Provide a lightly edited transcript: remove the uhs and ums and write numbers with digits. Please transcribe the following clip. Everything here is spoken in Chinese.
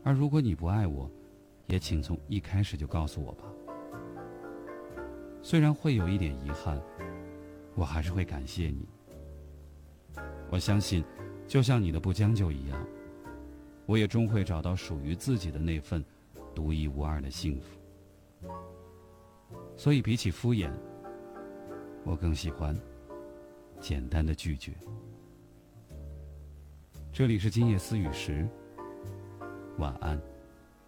而如果你不爱我，也请从一开始就告诉我吧。虽然会有一点遗憾，我还是会感谢你。我相信，就像你的不将就一样，我也终会找到属于自己的那份独一无二的幸福。所以比起敷衍，我更喜欢简单的拒绝。这里是今夜思雨时，晚安。